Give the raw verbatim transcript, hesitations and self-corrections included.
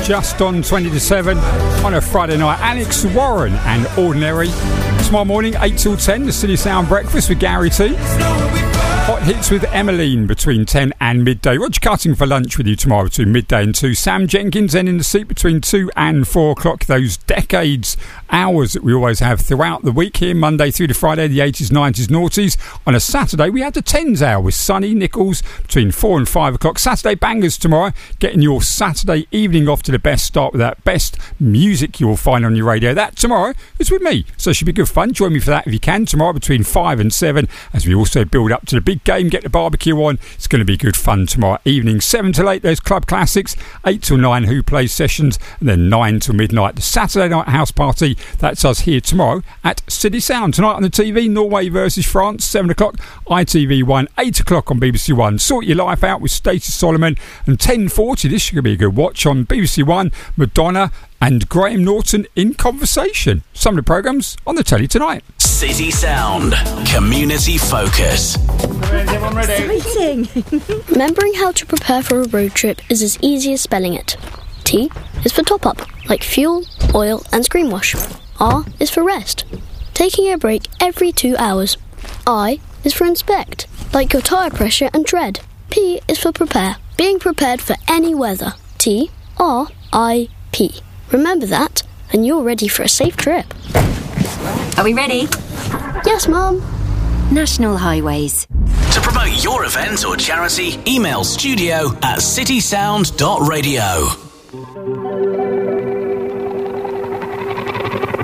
just on twenty to seven on a Friday night. Alex Warren and Ordinary. Tomorrow morning, eight till ten, the City Sound Breakfast with Gary T. Hot Hits with Emmeline between ten and midday. Roger Cutting for lunch with you tomorrow between midday and two. Sam Jenkins then in the seat between two and four o'clock. Those decades, hours that we always have throughout the week here, Monday through to Friday, the eighties, nineties, noughties. On a Saturday, we had the tens hour with Sonny Nichols between four and five o'clock. Saturday bangers tomorrow, getting your Saturday evening off to the best start with that best music you will find on your radio. That tomorrow is with me, so it should be good fun. Join me for that if you can tomorrow between five and seven as we also build up to the big game, get the barbecue on. It's going to be good fun tomorrow evening. seven till eight, there's club classics. eight till nine, Who Plays Sessions. And then nine till midnight, the Saturday night house party. That's us here tomorrow at City Sound. Tonight on the T V, Norway versus France, seven o'clock, I T V one. eight o'clock on B B C One, Sort Your Life Out with Stacey Solomon. And ten forty, this should be a good watch on B B C One, Madonna and Graham Norton in conversation. Some of the programmes on the telly tonight. City Sound, community focus. Everyone ready? Exciting! Remembering how to prepare for a road trip is as easy as spelling it. T is for top up, like fuel, oil and screen wash. R is for rest, taking a break every two hours. I is for inspect, like your tyre pressure and tread. P is for prepare, being prepared for any weather. T, R, I, P. Remember that, and you're ready for a safe trip. Are we ready? Yes, Mum. National Highways. To promote your event or charity, email studio at citysound dot radio.